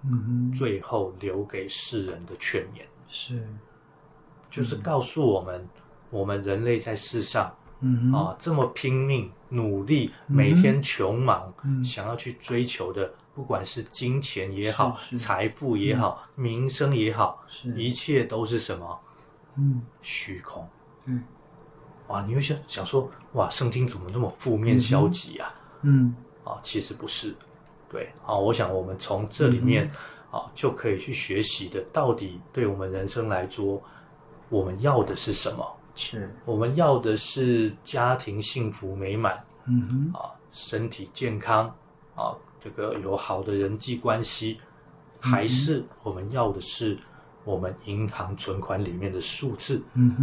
最后留给世人的劝勉， 是， 就是告诉我们，我们人类在世上这么拼命努力，每天穷忙，想要去追求的，不管是金钱也好，财富也好，名声也好，一切都是什么？虚空。哇，你会想说，哇，圣经怎么那么负面消极啊？其实不是。对，我想我们从这里面就可以去学习的，到底对我们人生来说，我们要的是什么？ 是我们要的是家庭幸福美满，身体健康，这个有好的人际关系，还是我们要的是我们银行存款里面的数字？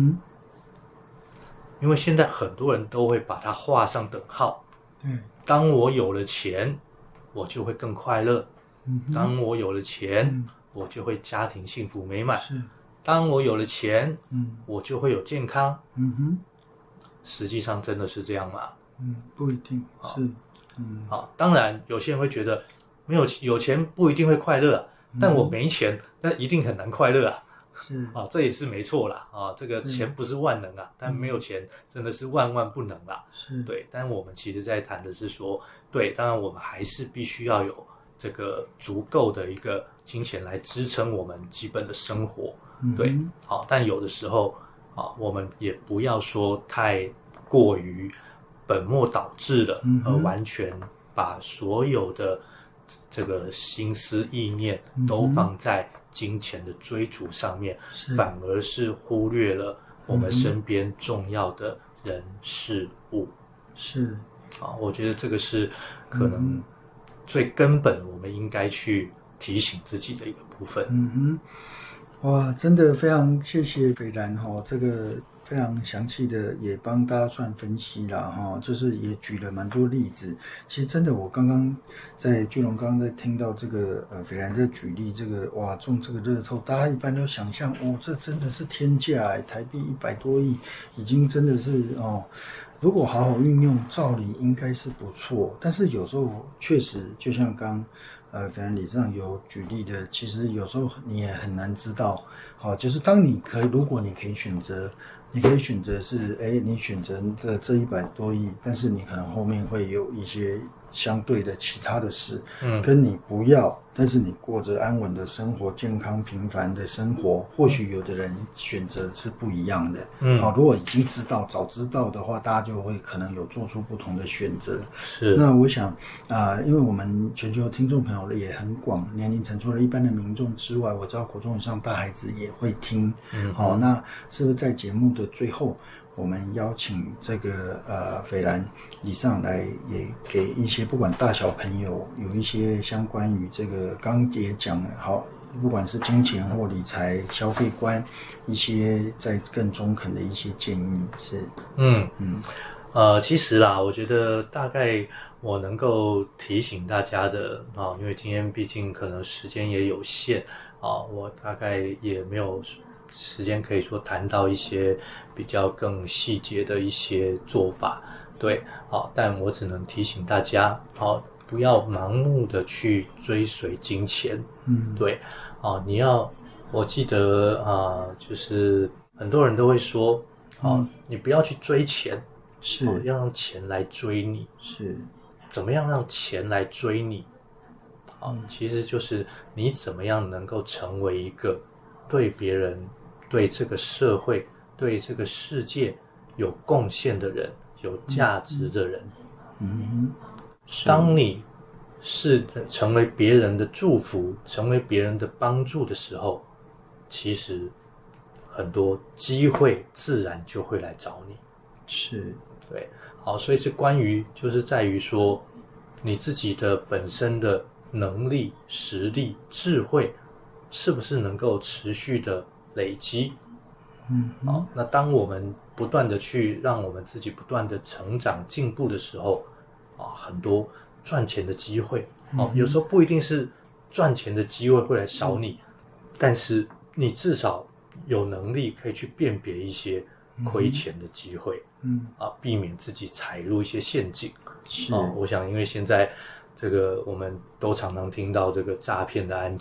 因为现在很多人都会把它画上等号。当我有了钱，我就会更快乐。当我有了钱，我就会家庭幸福美满。当我有了钱，我就会有健康。实际上真的是这样吗？ 不一定是。 当然有些人会觉得有钱不一定会快乐，但我没钱，那一定很难快乐啊。 是这也是没错啦。这个钱不是万能啊，但没有钱真的是万万不能啦。 是对，但我们其实在谈的是说，对，当然我们还是必须要有这个足够的一个金钱来支撑我们基本的生活。对，但有的时候我们也不要说太过于本末倒置了，而完全把所有的这个心思意念都放在金钱的追逐上面，反而是忽略了我们身边重要的人事物。 是我觉得这个是可能最根本我们应该去提醒自己的一个部分。 哇，真的非常谢谢斐然这个非常详细的也帮大家算分析啦就是也举了蛮多例子。其实真的我刚刚在巨龙刚刚在听到这个斐然在举例这个哇中这个乐透，大家一般都想象这真的是天价台币100多亿，已经真的是如果好好运用，照理应该是不错。但是有时候确实就像刚斐然理事长有举例的，其实有时候你也很难知道就是当如果你可以选择，你可以选择是你选择的这100多亿，但是你可能后面会有一些相对的其他的事跟你不要，但是你过着安稳的生活，健康平凡的生活，或许有的人选择是不一样的。如果已经早知道的话，大家就会可能有做出不同的选择。 是。 那我想因为我们全球听众朋友也很广，年龄层除了一般的民众之外，我知道国中以上大孩子也会听。那是不是在节目的最后，我们邀请这个斐然理事长来，也给一些不管大小朋友有一些相关于这个刚也讲不管是金钱或理财消费观，一些在更中肯的一些建议是。 其实啦，我觉得大概我能够提醒大家的因为今天毕竟可能时间也有限我大概也没有时间可以说谈到一些比较更细节的一些做法。对，但我只能提醒大家不要盲目的去追随金钱。对，我记得就是很多人都会说你不要去追钱， 是要让钱来追你。 是怎么样让钱来追你？其实就是你怎么样能够成为一个对别人、对这个社会、对这个世界有贡献的人，有价值的人。当你是成为别人的祝福，成为别人的帮助的时候，其实很多机会自然就会来找你。 是， 对，所以是就是在于说你自己的本身的能力、实力、智慧是不是能够持续的累积。那当我们不断的去让我们自己不断的成长进步的时候很多赚钱的机会有时候不一定是赚钱的机会会来找你，但是你至少有能力可以去辨别一些亏钱的机会避免自己踩入一些陷阱。我想因为现在这个我们都常常听到这个诈骗的案